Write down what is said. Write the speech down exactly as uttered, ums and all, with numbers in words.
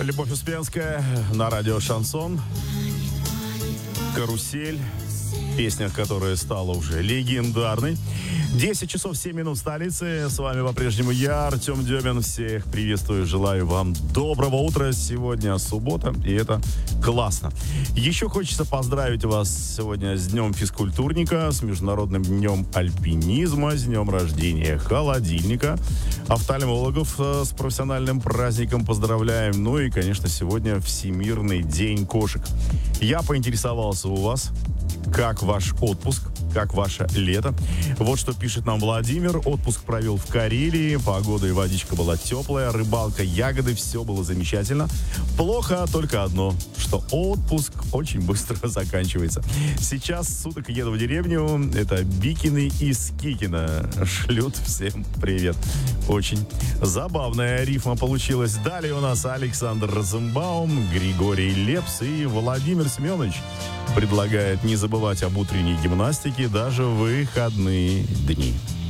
Любовь Успенская на радио «Шансон». «Карусель». Песня, которая стала уже легендарной. десять часов семь минут в столице. С вами по-прежнему я, Артем Демин. Всех приветствую, желаю вам доброго утра. Сегодня суббота, и это классно. Еще хочется поздравить вас сегодня с Днем физкультурника, с Международным днем альпинизма, с днем рождения холодильника. Офтальмологов с профессиональным праздником поздравляем. Ну и, конечно, сегодня Всемирный день кошек. Я поинтересовался у вас, как ваш отпуск, как ваше лето. Вот что пишет нам Владимир. Отпуск провел в Карелии. Погода и водичка была теплая. Рыбалка, ягоды. Все было замечательно. Плохо только одно, что отпуск очень быстро заканчивается. Сейчас суток еду в деревню. Это Бикины из Кикина. Шлют всем привет. Очень забавная рифма получилась. Далее у нас Александр Розенбаум, Григорий Лепс и Владимир Семенович предлагает не забывать об утренней гимнастике даже в выходные дни.